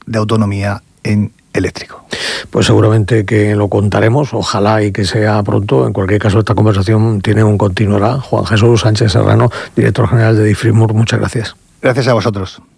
de autonomía en eléctrico. Pues seguramente que lo contaremos, ojalá y que sea pronto. En cualquier caso, esta conversación tiene un continuará. Juan Jesús Sánchez Serrano, director general de Difrimur, muchas gracias. Gracias a vosotros.